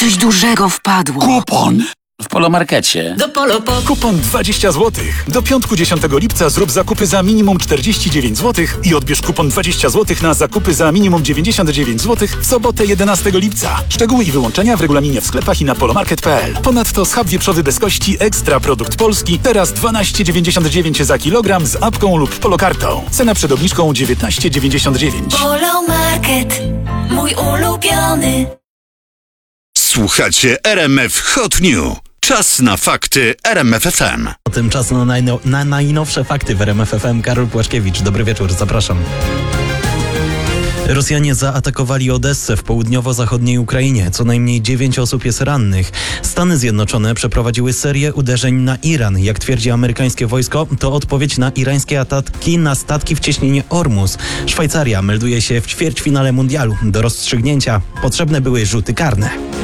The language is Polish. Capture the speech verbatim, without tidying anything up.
Coś dużego wpadło. Kupon! W Polomarkecie. Do Polo po... Kupon dwadzieścia złotych. Do piątku dziesiątego lipca zrób zakupy za minimum czterdzieści dziewięć złotych i odbierz kupon dwadzieścia złotych na zakupy za minimum dziewięćdziesiąt dziewięć złotych w sobotę jedenastego lipca. Szczegóły i wyłączenia w regulaminie w sklepach i na polomarket kropka p l. Ponadto schab wieprzowy bez kości Ekstra Produkt Polski teraz dwanaście dziewięćdziesiąt dziewięć za kilogram z apką lub polokartą. Cena przed obniżką dziewiętnaście dziewięćdziesiąt dziewięć. Polomarket, mój ulubiony. Słuchacie R M F Hot News. Czas na fakty R M F F M. Tymczasem na, najno, na najnowsze fakty w R M F F M. Karol Płaszkiewicz, dobry wieczór, zapraszam. Rosjanie zaatakowali Odessę w południowo-zachodniej Ukrainie. Co najmniej dziewięć osób jest rannych. Stany Zjednoczone przeprowadziły serię uderzeń na Iran. Jak twierdzi amerykańskie wojsko, to odpowiedź na irańskie ataki na statki w cieśninie Ormus. Szwajcaria melduje się w ćwierćfinale mundialu. Do rozstrzygnięcia potrzebne były rzuty karne.